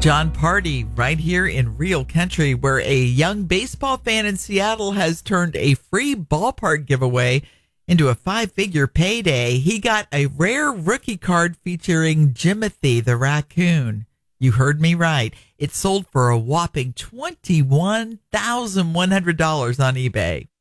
John Party right here in Real Country, where a young baseball fan in Seattle has turned a free ballpark giveaway into a 5-figure payday. He got a rare rookie card featuring Jimothy the raccoon. You heard me right. It sold for a whopping $21,100 on eBay.